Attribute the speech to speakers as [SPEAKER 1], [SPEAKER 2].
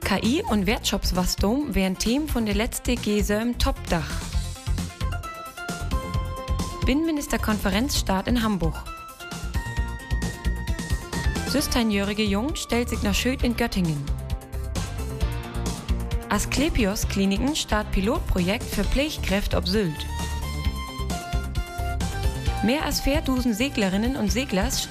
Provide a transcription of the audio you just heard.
[SPEAKER 1] KI und Wirtschaftswachstum wären Themen von der letzten G7 Topdach. Binnenministerkonferenz start in Hamburg. 16-jährige Jung stellt sich nach Schöd in Göttingen. Asklepios Kliniken start Pilotprojekt für Pflegekräfte auf Sylt. Mehr als 4.000 Seglerinnen und Segler